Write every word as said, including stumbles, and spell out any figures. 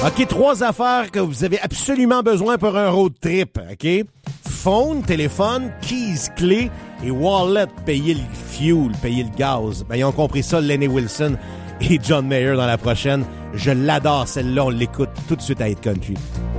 OK, trois affaires que vous avez absolument besoin pour un road trip, OK? Phone, téléphone, keys, clés et wallet, payer le fuel, payer le gaz. Ben, ils ont compris ça, Lenny Wilson et John Mayer dans la prochaine. Je l'adore, celle-là, on l'écoute tout de suite à Hit Country.